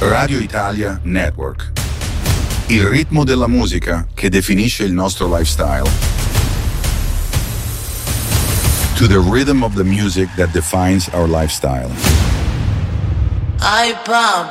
Radio Italia Network. Il ritmo della musica che definisce il nostro lifestyle. To the rhythm of the music that defines our lifestyle. Ai papi.